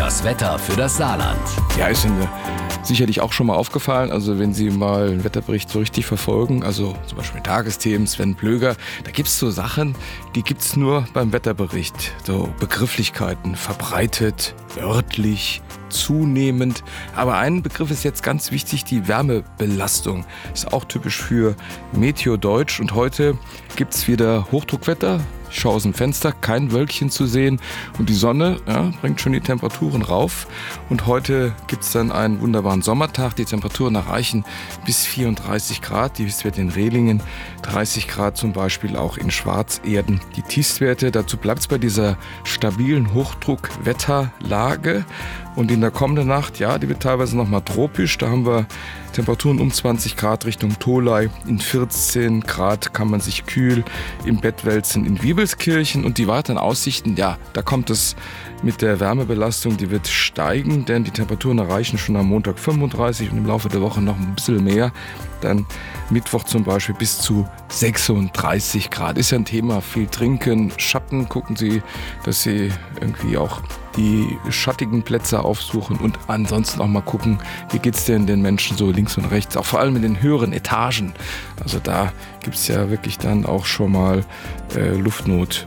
Das Wetter für das Saarland. Ja, ist Ihnen sicherlich auch schon mal aufgefallen, also wenn Sie mal einen Wetterbericht so richtig verfolgen, also zum Beispiel Tagesthemen, Sven Plöger, da gibt es so Sachen, die gibt es nur beim Wetterbericht. So Begrifflichkeiten, verbreitet, örtlich, zunehmend. Aber ein Begriff ist jetzt ganz wichtig, die Wärmebelastung. Ist auch typisch für Meteodeutsch und heute gibt es wieder Hochdruckwetter. Ich schaue aus dem Fenster, kein Wölkchen zu sehen und die Sonne bringt schon die Temperaturen rauf. Und heute gibt es dann einen wunderbaren Sommertag. Die Temperaturen erreichen bis 34 Grad. Dies wird in Rehlingen, 30 Grad zum Beispiel auch in Schwarzerden. Die Tiefstwerte, dazu bleibt es bei dieser stabilen Hochdruckwetterlage. Und in der kommenden Nacht, ja, die wird teilweise nochmal tropisch. Da haben wir Temperaturen um 20 Grad Richtung Tholey. In 14 Grad kann man sich kühl im Bett wälzen in Wiebelskirchen. Und die weiteren Aussichten, ja, da kommt es mit der Wärmebelastung, die wird steigen, denn die Temperaturen erreichen schon am Montag 35 und im Laufe der Woche noch ein bisschen mehr. Dann Mittwoch zum Beispiel bis zu 36 Grad. Ist ja ein Thema, viel trinken, Schatten. Gucken Sie, dass Sie irgendwie auch die schattigen Plätze aufsuchen und ansonsten auch mal gucken, wie geht es denn den Menschen so links und rechts, auch vor allem in den höheren Etagen. Also da gibt es ja wirklich dann auch schon mal Luftnot.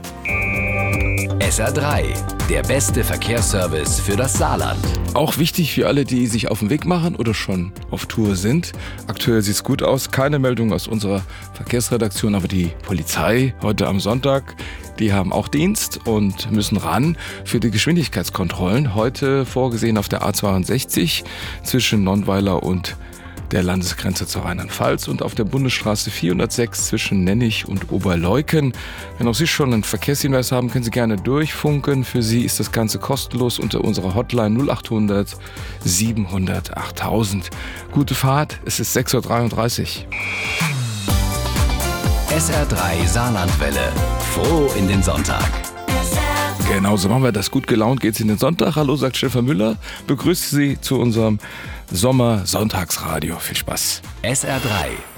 SR3, der beste Verkehrsservice für das Saarland. Auch wichtig für alle, die sich auf den Weg machen oder schon auf Tour sind. Aktuell sieht es gut aus, keine Meldung aus unserer Verkehrsredaktion, aber die Polizei heute am Sonntag, die haben auch Dienst und müssen ran für die Geschwindigkeitskontrollen. Heute vorgesehen auf der A62 zwischen Nonnweiler und der Landesgrenze zur Rheinland-Pfalz und auf der Bundesstraße 406 zwischen Nennig und Oberleuken. Wenn auch Sie schon einen Verkehrshinweis haben, können Sie gerne durchfunken. Für Sie ist das Ganze kostenlos unter unserer Hotline 0800 700 8000. Gute Fahrt, es ist 6.33 Uhr. SR3 Saarlandwelle. Froh in den Sonntag. Genau, so machen wir das. Gut gelaunt geht's in den Sonntag. Hallo, sagt Stefan Müller. Begrüße Sie zu unserem Sommer-Sonntagsradio. Viel Spaß. SR3